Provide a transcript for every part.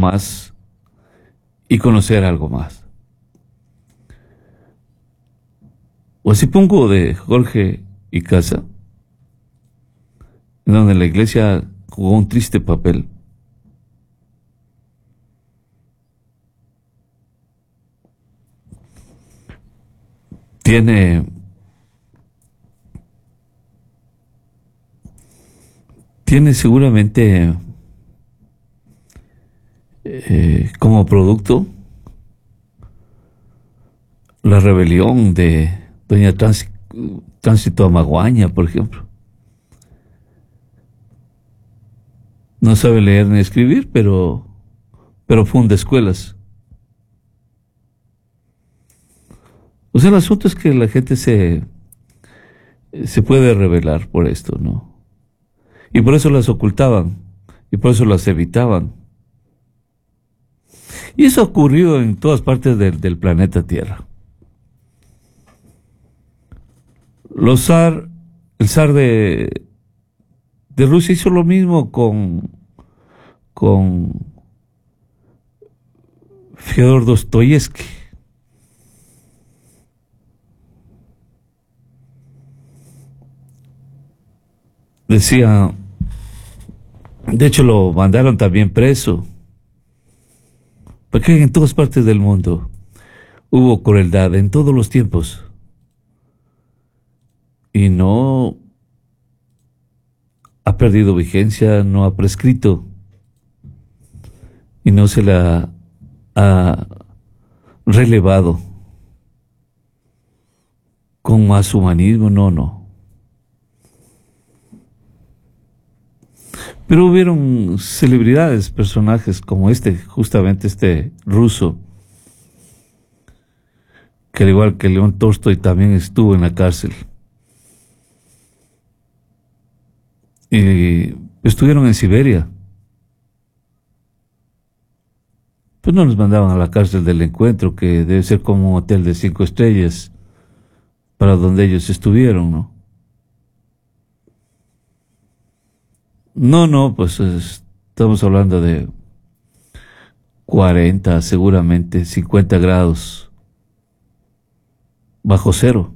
más y conocer algo más. Huasipungu de Jorge Icaza, en donde la iglesia jugó un triste papel. Tiene seguramente como producto la rebelión de doña Tránsito Amaguaña, por ejemplo. No sabe leer ni escribir, pero funda escuelas. O sea, el asunto es que la gente se puede rebelar por esto, ¿no? Y por eso las ocultaban, y por eso las evitaban. Y eso ha ocurrido en todas partes del planeta Tierra. El zar de Rusia hizo lo mismo con Fyodor Dostoyevsky. Decía, de hecho lo mandaron también preso, porque en todas partes del mundo hubo crueldad en todos los tiempos y no ha perdido vigencia, no ha prescrito y no se la ha relevado con más humanismo, no. Pero hubieron celebridades, personajes como justamente este ruso, que al igual que León Tolstoy también estuvo en la cárcel. Y estuvieron en Siberia. Pues no los mandaban a la cárcel del Encuentro, que debe ser como un hotel de 5 estrellas, para donde ellos estuvieron, ¿no? No, pues estamos hablando de 40, seguramente 50 grados bajo cero.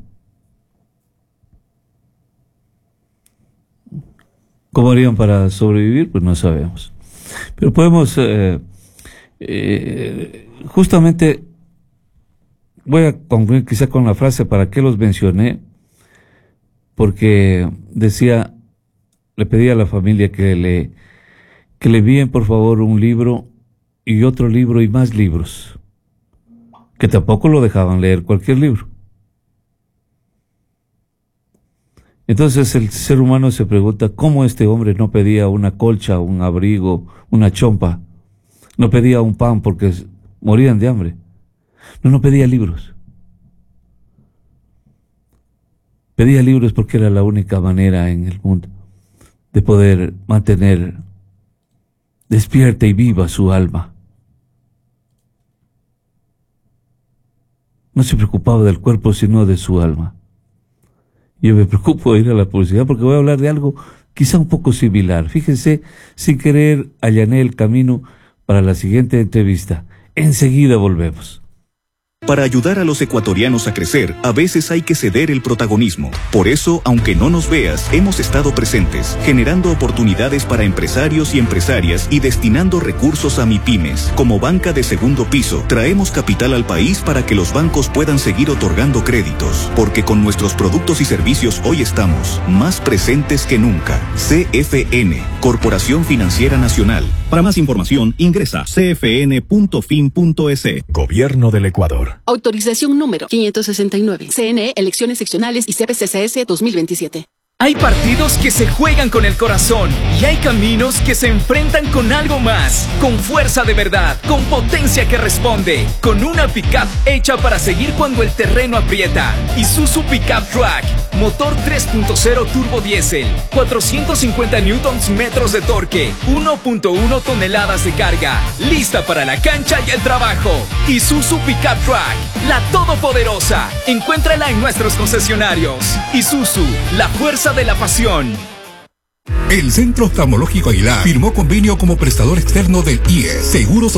¿Cómo harían para sobrevivir? Pues no sabemos. Pero podemos, justamente, voy a concluir quizá con la frase para qué los mencioné, porque decía, le pedí a la familia que le envíen por favor un libro y otro libro y más libros, que tampoco lo dejaban leer cualquier libro. Entonces el ser humano se pregunta cómo este hombre no pedía una colcha, un abrigo, una chompa, no pedía un pan porque morían de hambre, no pedía libros. Pedía libros porque era la única manera en el mundo de poder mantener despierta y viva su alma. No se preocupaba del cuerpo, sino de su alma. Yo me preocupo de ir a la publicidad porque voy a hablar de algo quizá un poco similar. Fíjense, sin querer allané el camino para la siguiente entrevista. Enseguida volvemos. Para ayudar a los ecuatorianos a crecer, a veces hay que ceder el protagonismo. Por eso, aunque no nos veas, hemos estado presentes, generando oportunidades para empresarios y empresarias y destinando recursos a MIPYMES. Como banca de segundo piso, traemos capital al país para que los bancos puedan seguir otorgando créditos. Porque con nuestros productos y servicios hoy estamos más presentes que nunca. CFN, Corporación Financiera Nacional. Para más información, ingresa cfn.fin.es. Gobierno del Ecuador. Autorización número 569. CNE, Elecciones Seccionales y CPCCS 2027. Hay partidos que se juegan con el corazón y hay caminos que se enfrentan con algo más, con fuerza de verdad, con potencia que responde, con una pickup hecha para seguir cuando el terreno aprieta. Isuzu Pickup Track, motor 3.0 turbo diésel, 450 newtons metros de torque, 1.1 toneladas de carga, lista para la cancha y el trabajo. Isuzu Pickup Track, la todopoderosa. Encuéntrala en nuestros concesionarios. Isuzu, la fuerza de la pasión. El Centro Oftalmológico Aguilar firmó convenio como prestador externo del IES. Seguros